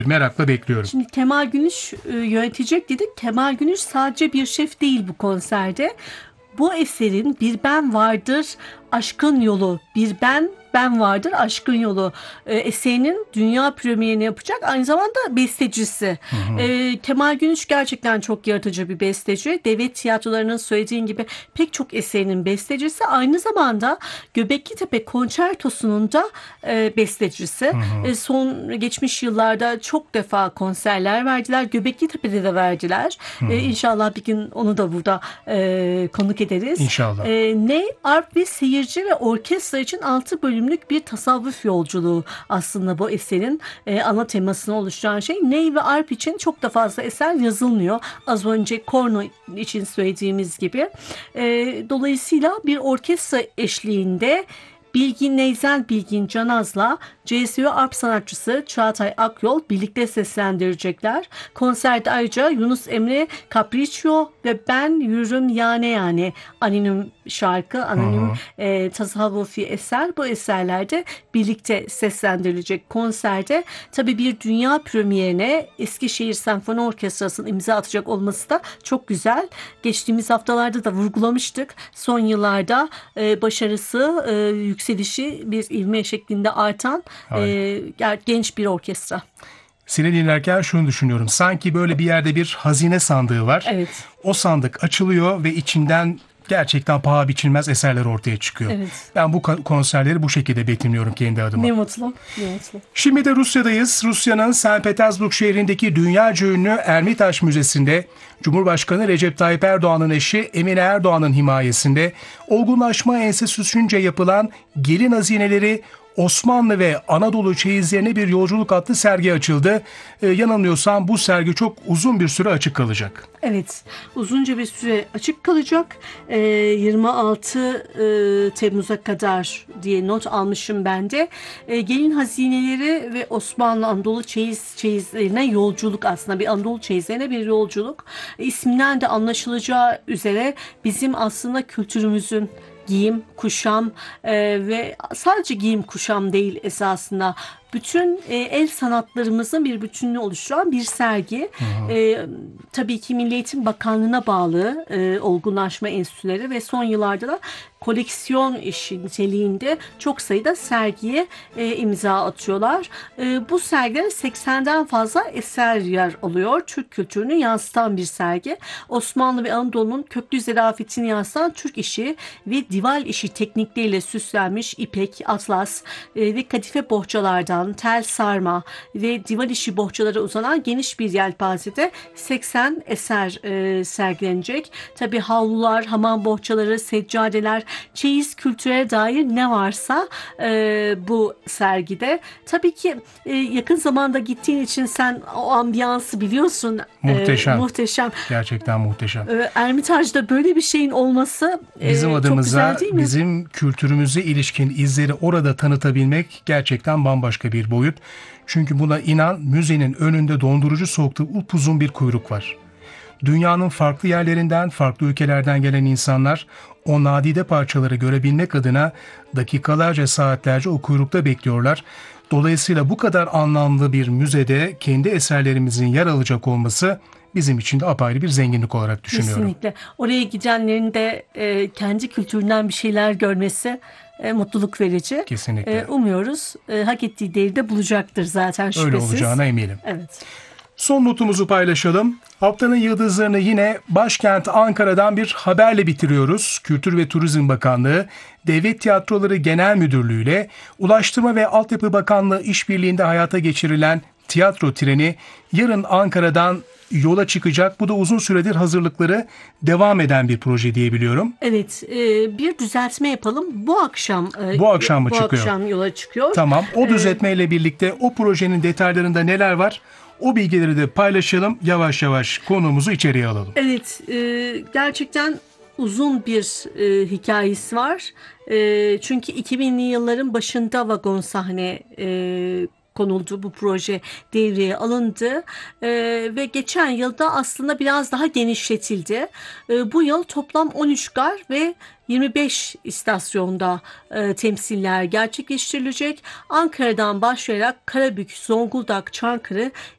Merakla bekliyorum. Şimdi Kemal Günüş yönetecek dedik. Kemal Günüş sadece bir şef değil bu konserde. Bu eserin Bir Ben Vardır Aşkın Yolu, Bir Ben Vardır Aşkın Yolu eserinin dünya premierini yapacak. Aynı zamanda bestecisi. Kemal Günüş gerçekten çok yaratıcı bir besteci. Devlet tiyatrolarının söylediğin gibi pek çok eserinin bestecisi. Aynı zamanda Göbekli Tepe Konçertosu'nun da bestecisi. Son geçmiş yıllarda çok defa konserler verdiler. Göbekli Tepe'de de verdiler. İnşallah bir gün onu da burada konuk ederiz. İnşallah. Ney, arp ve seyirci ve orkestra için 6 bölümlük bir tasavvuf yolculuğu aslında bu eserin ana temasını oluşturan şey. Ney ve arp için çok da fazla eser yazılmıyor. Az önce korno için söylediğimiz gibi. Dolayısıyla bir orkestra eşliğinde Bilgin Neyzen Bilgin Canaz'la CSU Arp sanatçısı Çağatay Akyol birlikte seslendirecekler. Konserde ayrıca Yunus Emre Capriccio ve Ben Yürürüm Yane Yani anonim şarkı, anonim tasavvufi eser, bu eserlerde birlikte seslendirilecek konserde. Tabii bir dünya premierine Eskişehir Senfoni Orkestrası'nın imza atacak olması da çok güzel. Geçtiğimiz haftalarda da vurgulamıştık. Son yıllarda başarısı, yükselişi bir ivme şeklinde artan genç bir orkestra. Seni dinlerken şunu düşünüyorum. Sanki böyle bir yerde bir hazine sandığı var. Evet. O sandık açılıyor ve içinden gerçekten paha biçilmez eserler ortaya çıkıyor. Evet. Ben bu konserleri bu şekilde betimliyorum kendi adıma. Ne mutlu, ne mutlu. Şimdi de Rusya'dayız. Rusya'nın St. Petersburg şehrindeki dünyaca ünlü Ermitaş Müzesi'nde Cumhurbaşkanı Recep Tayyip Erdoğan'ın eşi Emine Erdoğan'ın himayesinde Olgunlaşma Enstitüsü'nce yapılan Gelin Hazineleri Osmanlı ve Anadolu Çeyizlerine bir Yolculuk adlı sergi açıldı. Yanılmıyorsam bu sergi çok uzun bir süre açık kalacak. Evet, uzunca bir süre açık kalacak. 26 Temmuz'a kadar diye not almışım ben de. Gelin hazineleri ve Osmanlı Anadolu çeyizlerine yolculuk, aslında bir Anadolu çeyizlerine bir yolculuk. İsminden de anlaşılacağı üzere bizim aslında kültürümüzün giyim, kuşam ve sadece giyim, kuşam değil esasında. Bütün el sanatlarımızın bir bütününü oluşturan bir sergi. Tabii ki Milli Eğitim Bakanlığı'na bağlı olgunlaşma enstitüleri ve son yıllarda da koleksiyon işi niteliğinde çok sayıda sergiye imza atıyorlar. Bu sergide 80'den fazla eser yer alıyor. Türk kültürünü yansıtan bir sergi. Osmanlı ve Anadolu'nun köklü zerafetini yansıtan Türk işi ve dival işi teknikleriyle süslenmiş ipek, atlas ve kadife bohçalardan tel sarma ve dival işi bohçalara uzanan geniş bir yelpazede 80 eser sergilenecek. Tabii havlular, hamam bohçaları, seccadeler, çeyiz kültüre dair ne varsa bu sergide. Tabii ki yakın zamanda gittiğin için sen o ambiyansı biliyorsun. Muhteşem. Muhteşem. Gerçekten muhteşem. Ermitaj'da böyle bir şeyin olması bizim adımıza, çok güzel değil mi? bizim kültürümüze ilişkin izleri orada tanıtabilmek gerçekten bambaşka bir boyut. Çünkü buna inan, müzenin önünde dondurucu soğukta upuzun bir kuyruk var. Dünyanın farklı yerlerinden, farklı ülkelerden gelen insanlar o nadide parçaları görebilmek adına dakikalarca, saatlerce o kuyrukta bekliyorlar. Dolayısıyla bu kadar anlamlı bir müzede kendi eserlerimizin yer alacak olması bizim için de apayrı bir zenginlik olarak düşünüyorum. Kesinlikle. Oraya gidenlerin de kendi kültüründen bir şeyler görmesi mutluluk verici. Kesinlikle. Umuyoruz hak ettiği değeri de bulacaktır zaten şüphesiz. Öyle olacağına eminim. Evet. Son notumuzu paylaşalım. Haftanın yıldızlarını yine başkent Ankara'dan bir haberle bitiriyoruz. Kültür ve Turizm Bakanlığı, Devlet Tiyatroları Genel Müdürlüğü ile Ulaştırma ve Altyapı Bakanlığı işbirliğinde hayata geçirilen tiyatro treni yarın Ankara'dan yola çıkacak. Bu da uzun süredir hazırlıkları devam eden bir proje diyebiliyorum. Evet, bir düzeltme yapalım. Bu akşam mı çıkıyor? Bu akşam yola çıkıyor. Tamam. O düzeltmeyle birlikte o projenin detaylarında neler var? O bilgileri de paylaşalım. Yavaş yavaş konuğumuzu içeriye alalım. Evet, gerçekten uzun bir hikayesi var. Çünkü 2000'li yılların başında vagon sahne konuldu. Bu proje devreye alındı ve geçen yılda aslında biraz daha genişletildi. Bu yıl toplam 13 gar ve 25 istasyonda temsiller gerçekleştirilecek. Ankara'dan başlayarak Karabük, Zonguldak, Çankırı,